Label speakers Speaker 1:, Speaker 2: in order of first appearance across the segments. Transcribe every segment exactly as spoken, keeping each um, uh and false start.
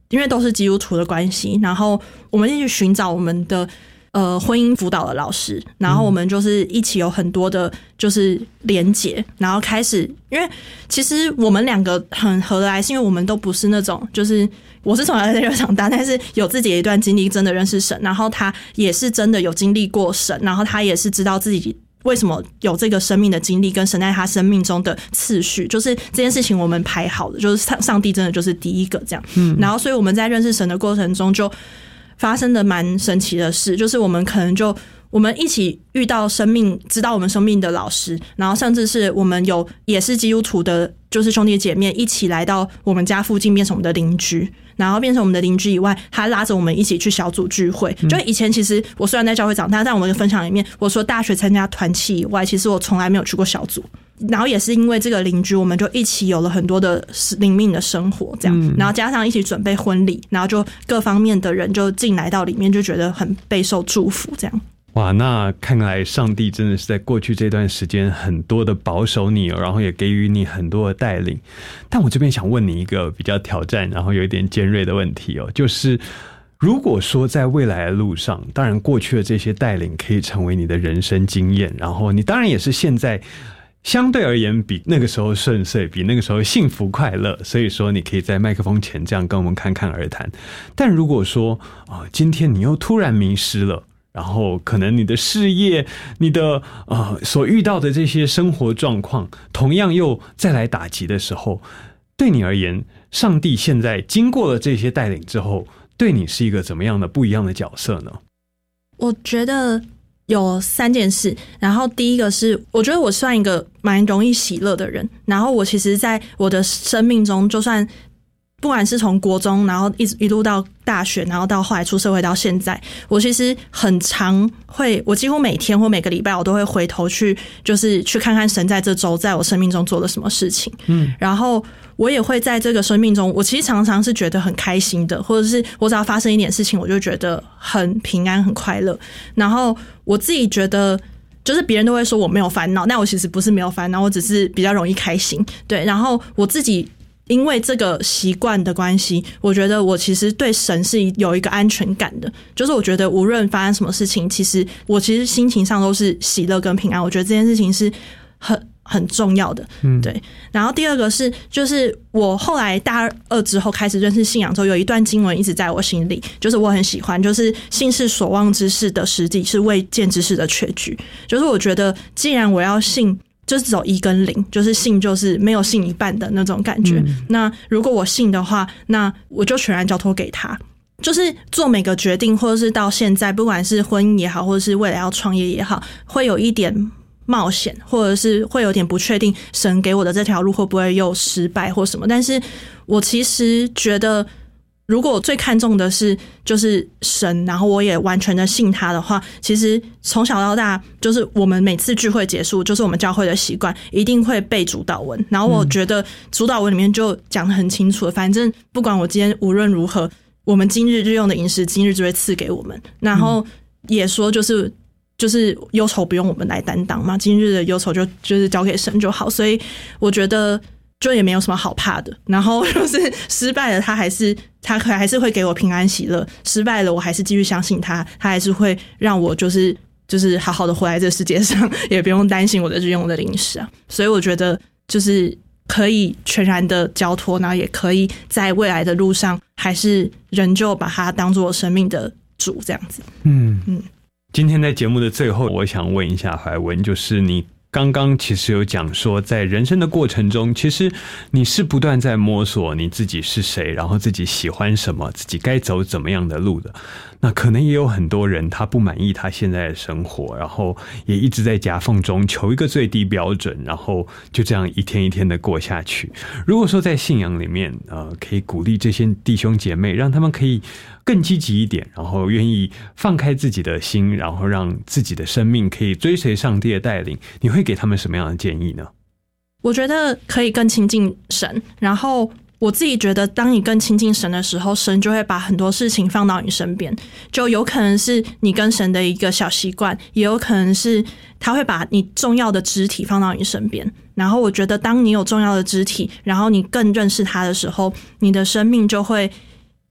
Speaker 1: 因为都是基督徒的关系，然后我们一起去寻找我们的呃婚姻辅导的老师，然后我们就是一起有很多的就是连结，然后开始，因为其实我们两个很合得来，是因为我们都不是那种就是我是从小在这长大，但是有自己的一段经历，真的认识神，然后他也是真的有经历过神，然后他也是知道自己为什么有这个生命的经历跟神在他生命中的次序，就是这件事情我们排好的，就是上帝真的就是第一个这样。嗯，然后所以我们在认识神的过程中就发生的蛮神奇的事，就是我们可能就我们一起遇到生命知道我们生命的老师，然后甚至是我们有也是基督徒的就是兄弟姐妹一起来到我们家附近变成我们的邻居，然后变成我们的邻居以外，他拉着我们一起去小组聚会。就以前其实我虽然在教会长大，但我们的分享里面我说大学参加团契以外，其实我从来没有去过小组，然后也是因为这个邻居，我们就一起有了很多的灵命的生活这样，然后加上一起准备婚礼，然后就各方面的人就进来到里面，就觉得很备受祝福这样。
Speaker 2: 哇，那看来上帝真的是在过去这段时间很多的保守你，然后也给予你很多的带领。但我这边想问你一个比较挑战然后有一点尖锐的问题哦，就是如果说在未来的路上，当然过去的这些带领可以成为你的人生经验，然后你当然也是现在相对而言比那个时候顺遂，比那个时候幸福快乐，所以说你可以在麦克风前这样跟我们侃侃而谈。但如果说、呃、今天你又突然迷失了，然后可能你的事业你的呃所遇到的这些生活状况同样又再来打击的时候，对你而言，上帝现在经过了这些带领之后，对你是一个怎么样的不一样的角色呢？
Speaker 1: 我觉得有三件事，然后第一个是我觉得我算一个蛮容易喜乐的人，然后我其实在我的生命中，就算不管是从国中然后一直一路到大学，然后到后来出社会到现在，我其实很常会，我几乎每天或每个礼拜我都会回头去就是去看看神在这周在我生命中做了什么事情。嗯，然后我也会在这个生命中，我其实常常是觉得很开心的，或者是我只要发生一点事情我就觉得很平安很快乐。然后我自己觉得就是别人都会说我没有烦恼，但我其实不是没有烦恼，我只是比较容易开心。对，然后我自己因为这个习惯的关系，我觉得我其实对神是有一个安全感的，就是我觉得无论发生什么事情，其实我其实心情上都是喜乐跟平安，我觉得这件事情是很很重要的。嗯，对。然后第二个是就是我后来大二之后开始认识信仰之后，有一段经文一直在我心里，就是我很喜欢，就是信是所望之事的实底，是未见之事的确据。就是我觉得既然我要信，就是只有一跟零，就是信就是没有信一半的那种感觉、嗯、那如果我信的话，那我就全然交托给他，就是做每个决定，或者是到现在不管是婚姻也好，或者是未来要创业也好，会有一点冒险，或者是会有点不确定神给我的这条路会不会又失败或什么，但是我其实觉得如果我最看重的是就是神，然后我也完全的信他的话，其实从小到大就是我们每次聚会结束，就是我们教会的习惯一定会背主祷文，然后我觉得主祷文里面就讲得很清楚，反正不管我今天无论如何，我们今日日用的饮食今日就会赐给我们，然后也说就是就是忧愁不用我们来担当嘛，今日的忧愁就就是交给神就好，所以我觉得就也没有什么好怕的，然后就是失败了他还是他还是会给我平安喜乐，失败了我还是继续相信他，他还是会让我就是就是好好的活在这个世界上，也不用担心我的日用的零食啊，所以我觉得就是可以全然的交托，然后也可以在未来的路上还是仍旧把它当作生命的主这样子。嗯嗯，
Speaker 2: 今天在节目的最后，我想问一下怀文，就是你刚刚其实有讲说在人生的过程中，其实你是不断在摸索你自己是谁，然后自己喜欢什么，自己该走怎么样的路的。那可能也有很多人他不满意他现在的生活，然后也一直在夹缝中求一个最低标准，然后就这样一天一天的过下去。如果说在信仰里面呃，可以鼓励这些弟兄姐妹，让他们可以更积极一点，然后愿意放开自己的心，然后让自己的生命可以追随上帝的带领，你会给他们什么样的建议呢？
Speaker 1: 我觉得可以更亲近神，然后我自己觉得当你更亲近神的时候，神就会把很多事情放到你身边，就有可能是你跟神的一个小习惯，也有可能是他会把你重要的肢体放到你身边，然后我觉得当你有重要的肢体，然后你更认识他的时候，你的生命就会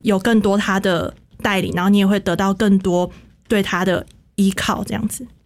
Speaker 1: 有更多他的带领，然后你也会得到更多对他的依靠，这样子。